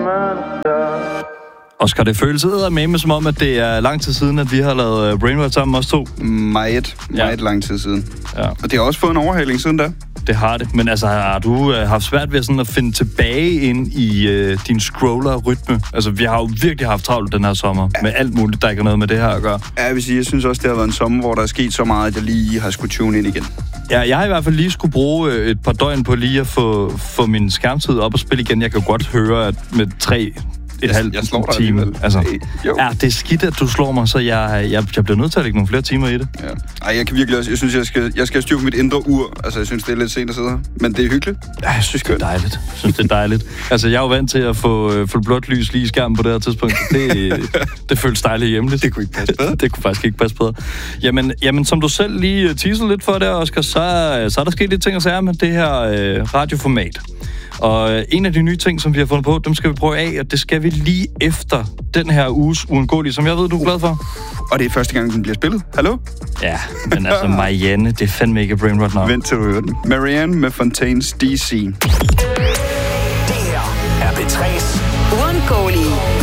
Oscar, det føles eddermame som om, at det er lang tid siden, at vi har lavet Brainrot sammen, os to. Meget lang tid siden. Ja. Og det har også fået en overhaling siden da. Det har det, men altså, har du haft svært ved sådan at finde tilbage ind i din scroller-rytme? Altså, vi har jo virkelig haft travlt den her sommer, med alt muligt, der ikke har noget med det her at gøre. Ja, jeg vil sige, jeg synes også, det har været en sommer, hvor der er sket så meget, at jeg lige har skulle tune ind igen. Ja, jeg har i hvert fald lige skulle bruge et par døgn på lige at få min skærmtid op og spille igen. Jeg kan godt høre, at med 3,5 timer. Altså, ja, det er skidt, at du slår mig, så jeg bliver nødt til at lægge nogle flere timer i det. Ja. Ej, jeg kan virkelig også... Jeg synes, jeg skal styre på mit indre ur. Altså, jeg synes, det er lidt sent at sidde her. Men det er hyggeligt. Ja, jeg synes, det er dejligt. Altså, jeg er jo vant til at få blåt lys lige i skærmen på det her tidspunkt. Det føles dejligt hjemligt. Det kunne ikke passe bedre. Det kunne faktisk ikke passe bedre. Jamen, som du selv lige teasede lidt for der, Oscar, så er der sket lidt ting og sager med det her radioformat. Og en af de nye ting, som vi har fundet på, dem skal vi prøve af, og det skal vi lige efter den her uges uundgåelige, som jeg ved, du er glad for. Og det er første gang, den bliver spillet. Hallo? Ja, men altså Marianne, det er fandme ikke Brainrot nok. Vent til du hører den. Marianne med Fontaines DC. Det her er P3's uundgåelige.